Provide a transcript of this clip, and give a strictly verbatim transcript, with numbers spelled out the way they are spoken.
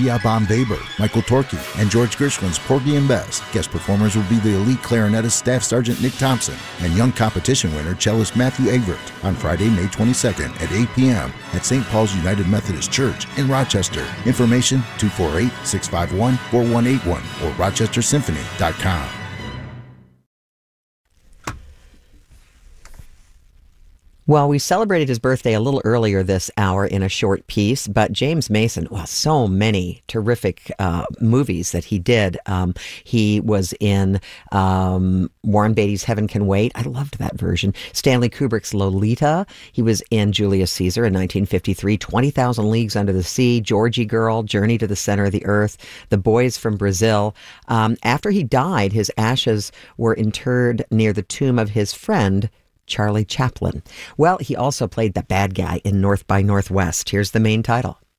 Maria von Weber, Michael Torkey, and George Gershwin's Porgy and Bess. Guest performers will be the elite clarinetist Staff Sergeant Nick Thompson and young competition winner cellist Matthew Avert on Friday, May twenty-second at eight p.m. at Saint Paul's United Methodist Church in Rochester. Information two four eight, six five one, four one eight one or rochester symphony dot com. Well, we celebrated his birthday a little earlier this hour in a short piece, but James Mason, well, so many terrific uh, movies that he did. Um, he was in um, Warren Beatty's Heaven Can Wait. I loved that version. Stanley Kubrick's Lolita. He was in Julius Caesar in nineteen fifty-three, twenty thousand Leagues Under the Sea, Georgie Girl, Journey to the Center of the Earth, The Boys from Brazil. Um, after he died, his ashes were interred near the tomb of his friend, Charlie Chaplin. Well, he also played the bad guy in North by Northwest. Here's the main title.